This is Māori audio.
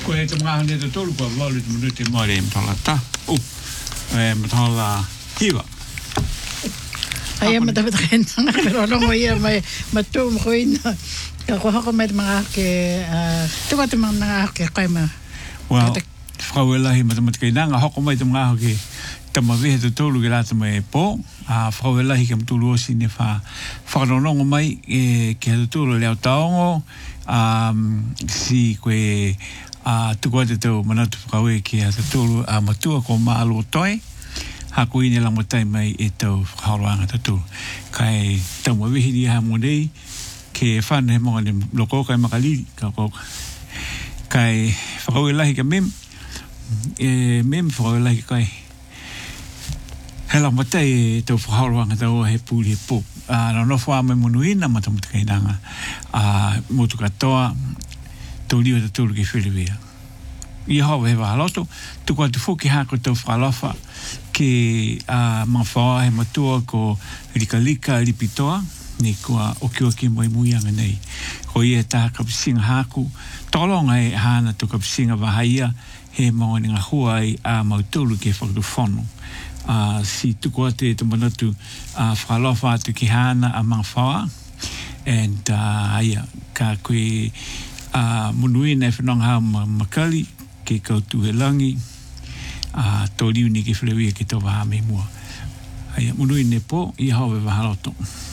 Ko he te mga hane te tolu kua walu te munu te moare e mtala ta. Mtala hiwa. Ai ma dapat kena pero longo ia mai matu mo ina. Ko hako mai mga ke tu wat mga ke kai ma. Well, frauelahi matematika nga hoko mai te mga ke tamawe te tolu ke rata mai po. Frauelahi ke mtulu osi ne whakanonongo mai ke te tolu leo taongo si koe tukua te tau manatu whakawe ke te tolu matua ko maalo toi. Hako ine lang matai mai e tau whakaroanga te tolu. Kai tau mawihiri ha monei ke whana he monga ne loko kai makaliri ka koka. Kai whakauelahi ka mem whakauelahi kai he lang matai e tau whakaroanga tau he pūri he pō. No wha me monuina matamatika inanga motu katoa tau liwa te tolu ke whiriwea. I hawa he wahaloto, tuku atu whuki hako tau whakalofa ke mawhawa he matua ko rikalika ripitoa, ni kua oki moi muianga nei. Ko ia tā kapisinga haku, tolonga e hana to kapisinga wahaia he maua ni ngā hua ai mautolu ke whakatu si tuku atu e tumanatu whakalofa atu ki hana mawhawa, and ka koe munuina e whanonga hao makali, ke koutu he langi, tō liu ni ke whilewia ke tō waha me mua. Munuina e po, i hawe wahaloto.